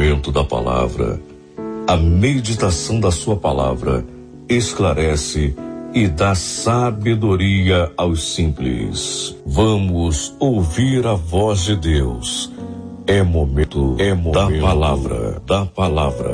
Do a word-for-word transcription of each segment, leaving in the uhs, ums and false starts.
momento da palavra. A meditação da sua palavra esclarece e dá sabedoria aos simples. Vamos ouvir a voz de Deus. É momento, é momento da palavra, da palavra.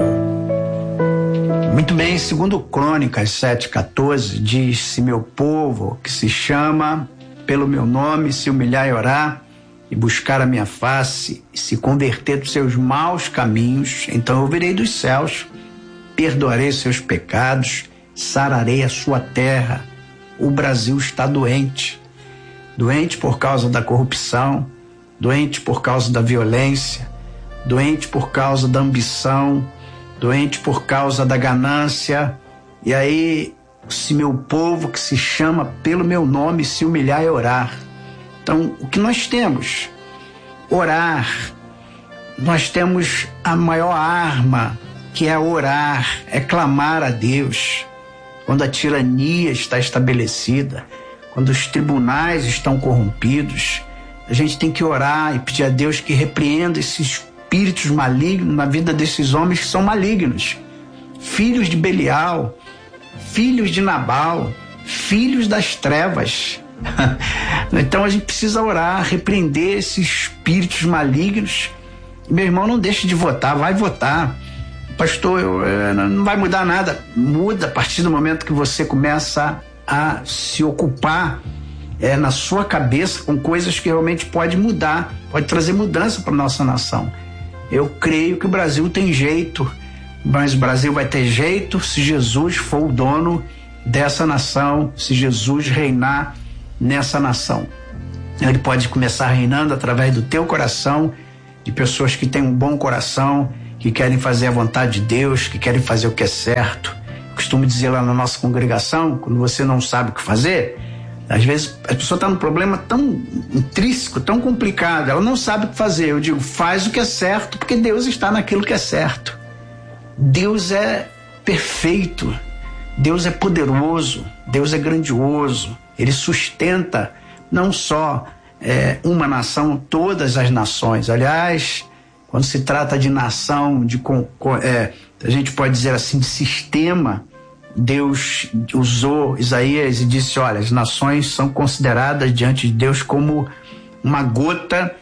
Muito bem, segundo Crônicas sete, quatorze, diz: se meu povo, que se chama pelo meu nome, se humilhar e orar, e buscar a minha face, e se converter dos seus maus caminhos, então eu ouvirei dos céus, perdoarei seus pecados, sararei a sua terra. O Brasil está doente, doente por causa da corrupção, doente por causa da violência, doente por causa da ambição, doente por causa da ganância. E aí, se meu povo que se chama pelo meu nome se humilhar e orar. Então, o que nós temos? Orar. Nós temos a maior arma, que é orar, é clamar a Deus. Quando a tirania está estabelecida, quando os tribunais estão corrompidos, a gente tem que orar e pedir a Deus que repreenda esses espíritos malignos na vida desses homens que são malignos. Filhos de Belial, filhos de Nabal, filhos das trevas. Então a gente precisa orar, repreender esses espíritos malignos. Meu irmão, não deixe de votar, vai votar. Pastor, eu, eu, não vai mudar nada. Muda a partir do momento que você começa a se ocupar é, na sua cabeça com coisas que realmente pode mudar, pode trazer mudança para a nossa nação. Eu creio que o Brasil tem jeito, mas o Brasil vai ter jeito se Jesus for o dono dessa nação, se Jesus reinar nessa nação. Ele pode começar reinando através do teu coração, de pessoas que têm um bom coração, que querem fazer a vontade de Deus, que querem fazer o que é certo. Eu costumo dizer lá na nossa congregação, quando você não sabe o que fazer, às vezes a pessoa está num problema tão intrínseco, tão complicado, ela não sabe o que fazer. Eu digo, faz o que é certo, porque Deus está naquilo que é certo. Deus é perfeito, Deus é poderoso, Deus é grandioso. Ele sustenta não só é, uma nação, todas as nações. Aliás, quando se trata de nação, de, é, a gente pode dizer assim, de sistema, Deus usou Isaías e disse, olha, as nações são consideradas diante de Deus como uma gota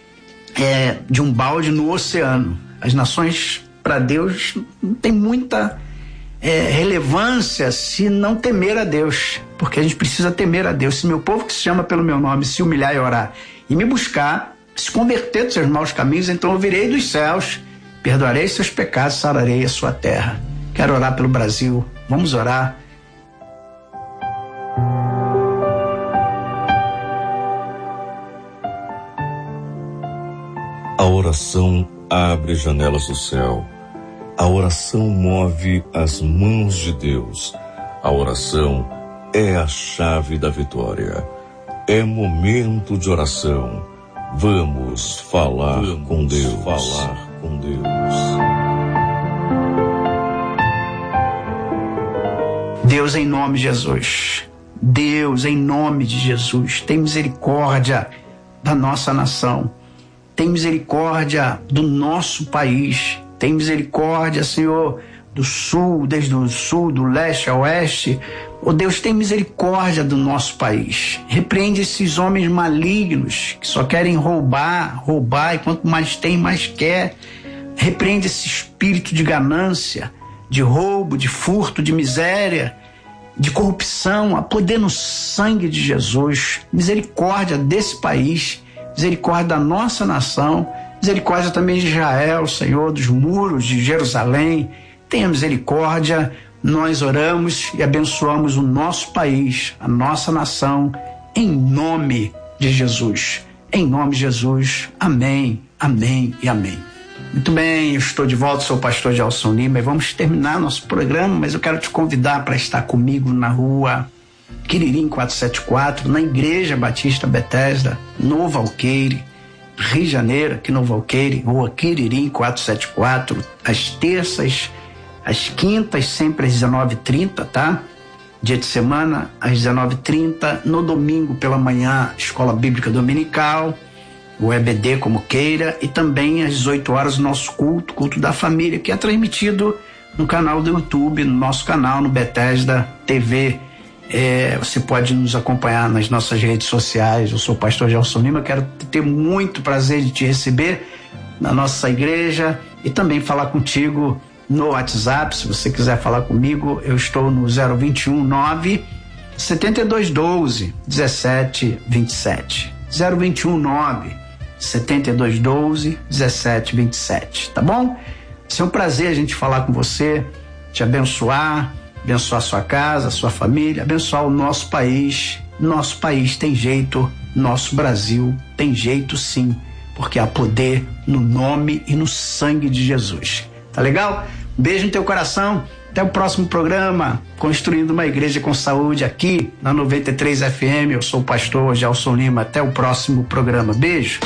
é, de um balde no oceano. As nações, para Deus, não tem muita é, relevância se não temer a Deus, porque a gente precisa temer a Deus. Se meu povo que se chama pelo meu nome se humilhar e orar e me buscar, se converter dos seus maus caminhos, então eu virei dos céus, perdoarei seus pecados, sararei a sua terra. Quero orar pelo Brasil. Vamos orar. A oração abre janelas do céu. A oração move as mãos de Deus. A oração é a chave da vitória. É momento de oração. Vamos falar Vamos com Deus. Falar com Deus. Deus, em nome de Jesus. Deus, em nome de Jesus, tem misericórdia da nossa nação. Tem misericórdia do nosso país. Tem misericórdia, Senhor, do sul, desde o sul, do leste ao oeste. Oh Deus, tem misericórdia do nosso país. Repreende esses homens malignos que só querem roubar, roubar, e quanto mais tem, mais quer. Repreende esse espírito de ganância, de roubo, de furto, de miséria, de corrupção, a poder no sangue de Jesus. Misericórdia desse país, misericórdia da nossa nação, misericórdia também de Israel, Senhor, dos muros de Jerusalém. Tenha misericórdia. Nós oramos e abençoamos o nosso país, a nossa nação, em nome de Jesus. Em nome de Jesus. Amém, amém e amém. Muito bem, eu estou de volta, sou o pastor Gelson Lima e vamos terminar nosso programa, mas eu quero te convidar para estar comigo na rua Quiririm quatrocentos e setenta e quatro, na Igreja Batista Bethesda, Novo Alqueire, Rio de Janeiro, aqui no Novo Alqueire, rua Quiririm quatrocentos e setenta e quatro, às terças, às quintas, sempre às dezenove e trinta, tá? Dia de semana, às dezenove e trinta, no domingo pela manhã, Escola Bíblica Dominical. o E B D, como queira, e também às dezoito horas o nosso culto, culto da família, que é transmitido no canal do YouTube, no nosso canal, no Bethesda T V. É, você pode nos acompanhar nas nossas redes sociais. Eu sou o pastor Gelson Lima, quero ter muito prazer de te receber na nossa igreja e também falar contigo no WhatsApp. Se você quiser falar comigo, eu estou no zero vinte e um, nove sete dois um dois, um sete dois sete. zero vinte e um, nove sete dois um dois, um sete dois sete, tá bom? Vai ser um prazer a gente falar com você, te abençoar, abençoar sua casa, sua família, abençoar o nosso país. Nosso país tem jeito, nosso Brasil tem jeito sim, porque há poder no nome e no sangue de Jesus. Tá legal? Um beijo no teu coração. Até o próximo programa, Construindo uma Igreja com Saúde, aqui na noventa e três F M. Eu sou o pastor Gelson Lima. Até o próximo programa. Beijo.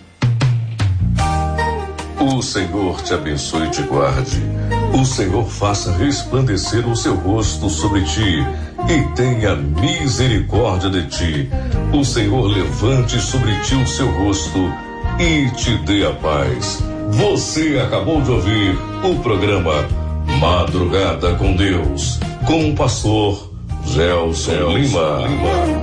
O Senhor te abençoe e te guarde. O Senhor faça resplandecer o seu rosto sobre ti e tenha misericórdia de ti. O Senhor levante sobre ti o seu rosto e te dê a paz. Você acabou de ouvir o programa Madrugada com Deus, com o pastor Gelson Lima.